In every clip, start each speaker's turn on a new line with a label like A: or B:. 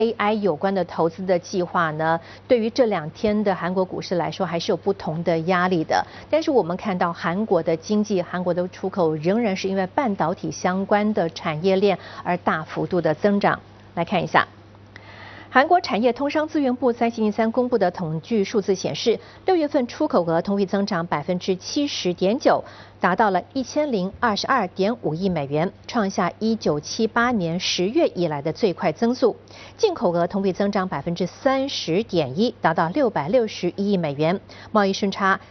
A: AI 有关的投资的计划呢，对于这2天的韩国股市来说，还是有不同的压力的。但是我们看到韩国的经济、韩国的出口仍然是因为半导体相关的产业链而大幅度的增长。来看一下。韩国产业通商资源部在星期三公布的统计数字显示，6月份出口额同比增长70.9%，达到了1022.5亿美元，创下1978年10月以来的最快增速。进口额同比增长30.1%，达到661亿美元，贸易顺差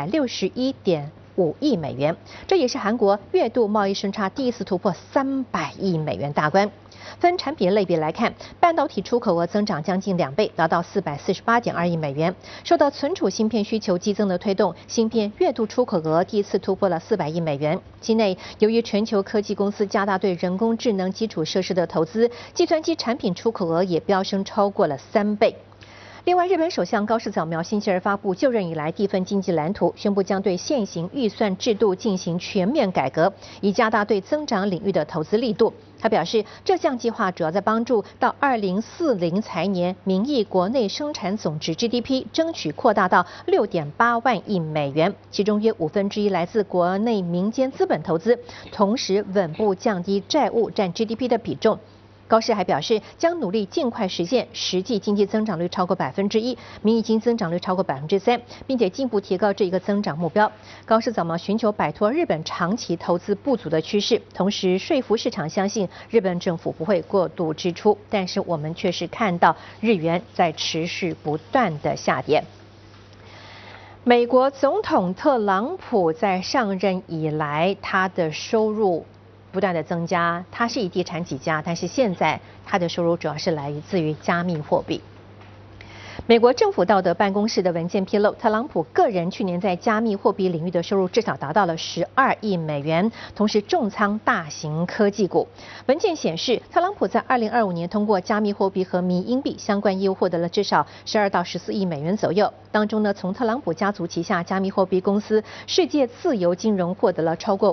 A: 361.5亿美元，这也是韩国月度贸易顺差第一次突破300亿美元大关。分产品类别来看，半导体出口额增长将近2倍，达到448.2亿美元。受到存储芯片需求激增的推动，芯片月度出口额第一次突破了400亿美元。期内，由于全球科技公司加大对人工智能基础设施的投资，计算机产品出口额也飙升超过了3倍。另外，日本首相高市早苗星期二发布就任以来第一份经济蓝图，宣布将对现行预算制度进行全面改革，以加大对增长领域的投资力度。他表示，这项计划主要在帮助到2040财年名义国内生产总值 GDP 争取扩大到6.8万亿美元，其中约1/5来自国内民间资本投资，同时稳步降低债务占 GDP 的比重。高市还表示，将努力尽快实现实际经济增长率超过1%，名义经增长率超过3%，并且进一步提高这一个增长目标。高市早苗寻求摆脱日本长期投资不足的趋势，同时说服市场相信日本政府不会过度支出。但是我们却是看到日元在持续不断的下跌。美国总统特朗普在上任以来，他的收入不断的增加，他是以地产起家，但是现在他的收入主要是来自于加密货币。美国政府道德办公室的文件披露，特朗普个人去年在加密货币领域的收入至少达到了12亿美元，同时重仓大型科技股。文件显示，特朗普在2025年通过加密货币和迷因币相关业务获得了至少12到14亿美元左右。当中呢，从特朗普家族旗下加密货币公司世界自由金融获得了超过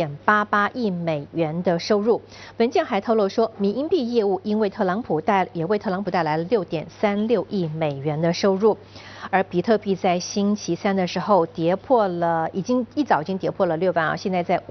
A: 5.88亿美元的收入。文件还透露说，迷因币业务也为特朗普带来了6.36亿美元的收入。而比特币在星期三的时候跌破了，一早已经跌破了6万啊，现在在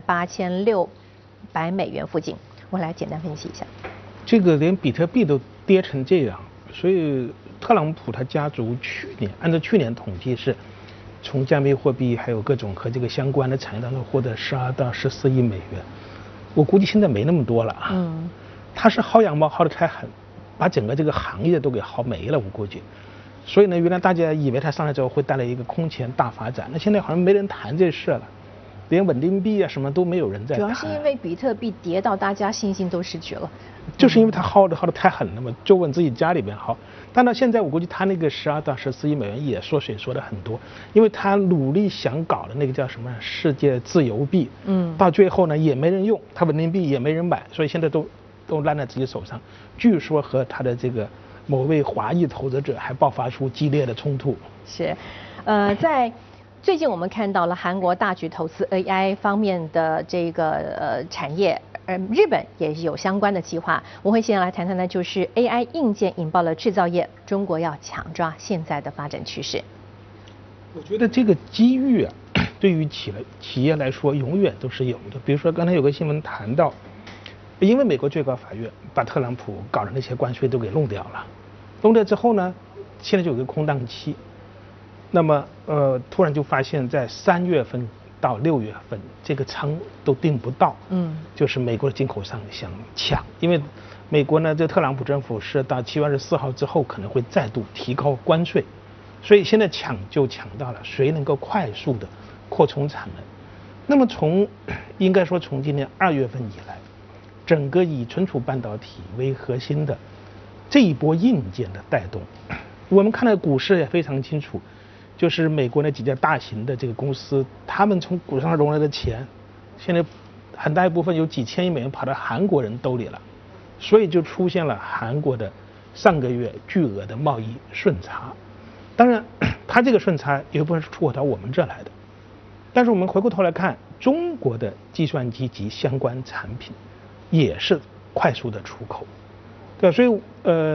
A: 58600美元附近。我来简单分析一下，
B: 这个连比特币都跌成这样，所以特朗普他家族按照去年统计是从加密货币还有各种和这个相关的产业当中获得12到14亿美元。我估计现在没那么多了啊。他是薅羊毛薅得太狠，把整个这个行业都给薅没了，我估计。所以呢，原来大家以为他上来之后会带来一个空前大发展，那现在好像没人谈这事了，连稳定币啊什么都没有人在谈。
A: 主要是因为比特币跌到大家信心都失去了。
B: 就是因为他薅得太狠了嘛，就往自己家里边薅。但到现在我估计他那个12到14亿美元也缩水缩的很多，因为他努力想搞的那个叫什么世界自由币，到最后呢也没人用，他稳定币也没人买，所以现在都烂在自己手上。据说和他的这个某位华裔投资者还爆发出激烈的冲突。
A: 是，在最近我们看到了韩国大举投资 AI 方面的这个产业。日本也有相关的计划，我会先来谈谈的就是 AI 硬件引爆了制造业，中国要抢抓现在的发展趋势。
B: 我觉得这个机遇啊，对于企业来说永远都是有的。比如说刚才有个新闻谈到，因为美国最高法院把特朗普搞的那些关税都给弄掉了，弄掉之后呢，现在就有个空档期，那么突然就发现在3月份到6月份这个仓都订不到，就是美国的进口商想抢，因为美国呢，这特朗普政府是到7月24号之后可能会再度提高关税，所以现在抢就抢到了，谁能够快速的扩充产能？那么应该说从今年2月份以来，整个以存储半导体为核心的这一波硬件的带动，我们看到股市也非常清楚。就是美国那几家大型的这个公司，他们从股上融来的钱，现在很大一部分有几千亿美元跑到韩国人兜里了，所以就出现了韩国的上个月巨额的贸易顺差。当然，它这个顺差有一部分是出口到我们这来的，但是我们回过头来看，中国的计算机及相关产品也是快速的出口，对吧？所以